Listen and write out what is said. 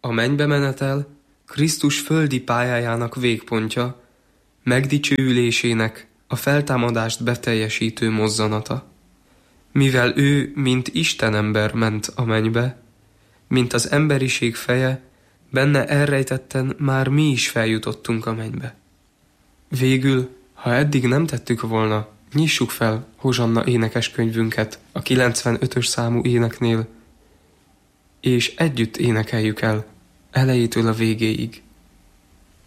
A mennybe menetel Krisztus földi pályájának végpontja, megdicsőülésének a feltámadást beteljesítő mozzanata. Mivel ő, mint Istenember ment a mennybe, mint az emberiség feje, benne elrejtetten már mi is feljutottunk a mennybe. Végül, ha eddig nem tettük volna, nyissuk fel Hozsanna énekeskönyvünket a 95-ös számú éneknél, és együtt énekeljük el, elejétől a végéig.